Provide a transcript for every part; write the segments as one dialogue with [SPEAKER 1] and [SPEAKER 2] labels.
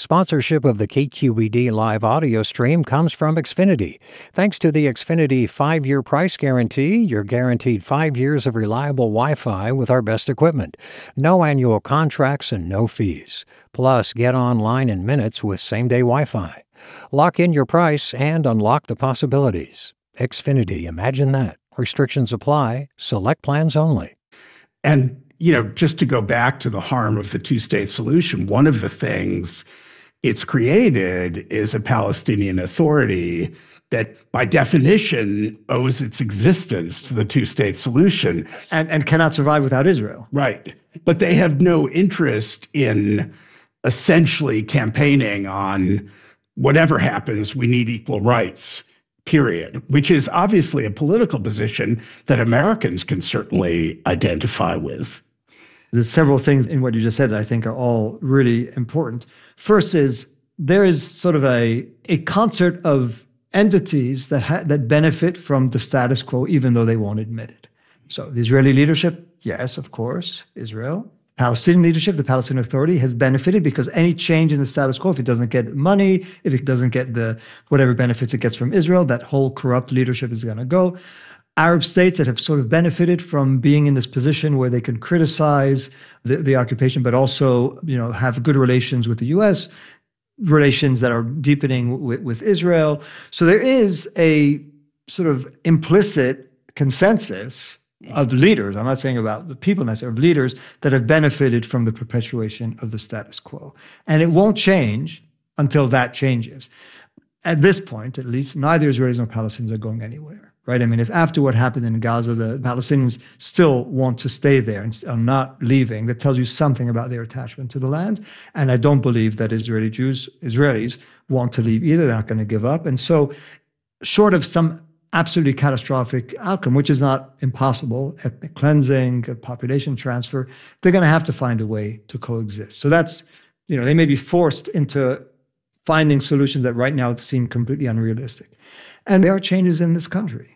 [SPEAKER 1] Sponsorship of the KQED live audio stream comes from Xfinity. Thanks to the Xfinity 5-year price guarantee, you're guaranteed 5 years of reliable Wi-Fi with our best equipment. No annual contracts and no fees. Plus, get online in minutes with same-day Wi-Fi. Lock in your price and unlock the possibilities. Xfinity, imagine that. Restrictions apply. Select plans only.
[SPEAKER 2] And, just to go back to the harm of the two-state solution, one of the things it's created is a Palestinian Authority that, by definition, owes its existence to the two-state solution.
[SPEAKER 3] And cannot survive without Israel.
[SPEAKER 2] Right. But they have no interest in essentially campaigning on whatever happens, we need equal rights, period, which is obviously a political position that Americans can certainly identify with.
[SPEAKER 3] There's several things in what you just said that I think are all really important. First is there is sort of a concert of entities that benefit from the status quo, even though they won't admit it. So the Israeli leadership, yes, of course, Israel. Palestinian leadership, the Palestinian Authority, has benefited because any change in the status quo, if it doesn't get money, if it doesn't get the whatever benefits it gets from Israel, that whole corrupt leadership is going to go. Arab states that have sort of benefited from being in this position where they can criticize the occupation, but also, have good relations with the U.S., relations that are deepening with Israel. So there is a sort of implicit consensus of leaders, I'm not saying about the people necessarily, of leaders that have benefited from the perpetuation of the status quo. And it won't change until that changes. At this point, at least, neither Israelis nor Palestinians are going anywhere. Right? I mean, if after what happened in Gaza, the Palestinians still want to stay there and are not leaving, that tells you something about their attachment to the land. And I don't believe that Israelis want to leave either. They're not going to give up. And so, short of some absolutely catastrophic outcome, which is not impossible, ethnic cleansing, population transfer, they're going to have to find a way to coexist. So that's, they may be forced into finding solutions that right now seem completely unrealistic. And there are changes in this country.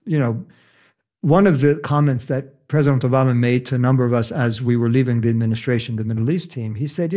[SPEAKER 3] One of the comments that President Obama made to a number of us as we were leaving the administration, the Middle East team, he said,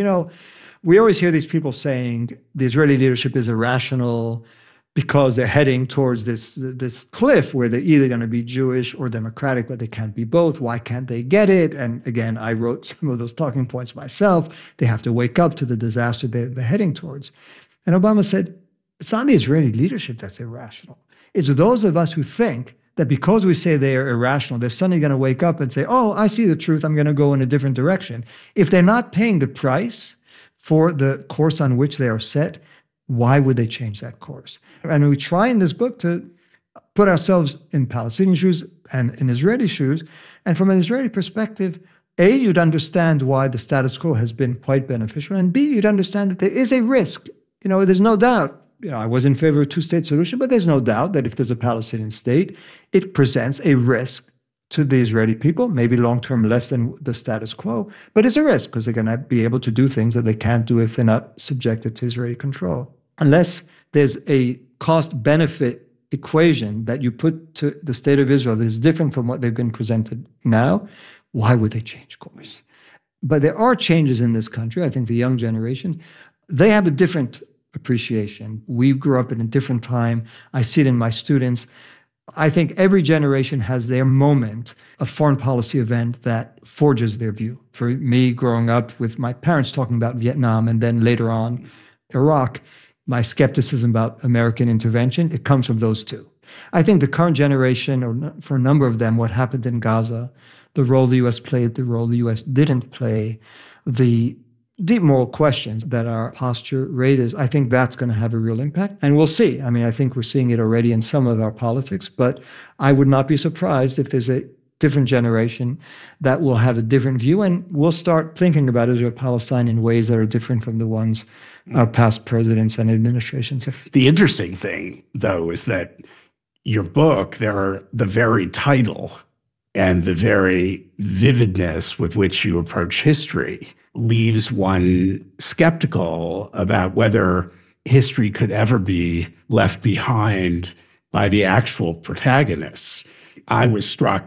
[SPEAKER 3] we always hear these people saying the Israeli leadership is irrational because they're heading towards this cliff where they're either going to be Jewish or democratic, but they can't be both. Why can't they get it? And again, I wrote some of those talking points myself. They have to wake up to the disaster they're heading towards. And Obama said, it's not the Israeli leadership that's irrational. It's those of us who think that because we say they are irrational, they're suddenly going to wake up and say, oh, I see the truth, I'm going to go in a different direction. If they're not paying the price for the course on which they are set, why would they change that course? And we try in this book to put ourselves in Palestinian shoes and in Israeli shoes. And from an Israeli perspective, A, you'd understand why the status quo has been quite beneficial. And B, you'd understand that there is a risk. There's no doubt. I was in favor of a two-state solution, but there's no doubt that if there's a Palestinian state, it presents a risk to the Israeli people, maybe long-term less than the status quo, but it's a risk because they're going to be able to do things that they can't do if they're not subjected to Israeli control. Unless there's a cost-benefit equation that you put to the state of Israel that is different from what they've been presented now, why would they change course? But there are changes in this country. I think the young generations, they have a different appreciation. We grew up in a different time. I see it in my students. I think every generation has their moment, a foreign policy event that forges their view. For me, growing up with my parents talking about Vietnam and then later on Iraq, my skepticism about American intervention, it comes from those two. I think the current generation, or for a number of them, what happened in Gaza, the role the U.S. played, the role the U.S. didn't play, the deep moral questions that our posture raises, I think that's going to have a real impact. And we'll see. I mean, I think we're seeing it already in some of our politics, but I would not be surprised if there's a different generation that will have a different view, and we'll start thinking about Israel-Palestine in ways that are different from the ones our past presidents and administrations have.
[SPEAKER 2] The interesting thing, though, is that your book, the very title and the very vividness with which you approach history leaves one skeptical about whether history could ever be left behind by the actual protagonists. I was struck